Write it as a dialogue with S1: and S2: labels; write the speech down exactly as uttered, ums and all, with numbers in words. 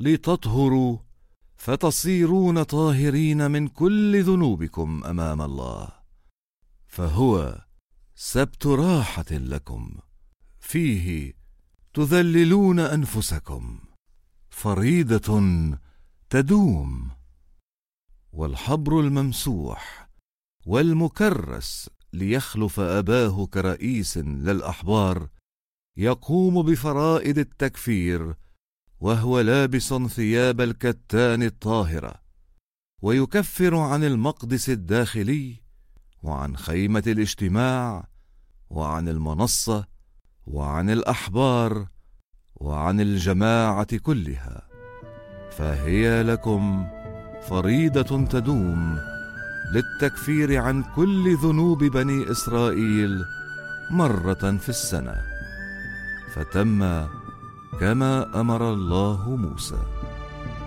S1: لتطهروا فتصيرون طاهرين من كل ذنوبكم أمام الله، فهو سبت راحة لكم فيه تذللون أنفسكم، فريضة تدوم. والحبر الممسوح والمكرس ليخلف أباه كرئيس للأحبار يقوم بفرائض التكفير وهو لابس ثياب الكتان الطاهرة، ويكفر عن المقدس الداخلي وعن خيمة الاجتماع وعن المنصة وعن الأحبار وعن الجماعة كلها، فهي لكم فريضة تدوم للتكفير عن كل ذنوب بني إسرائيل مرة في السنة، فتم كما أمر الله موسى.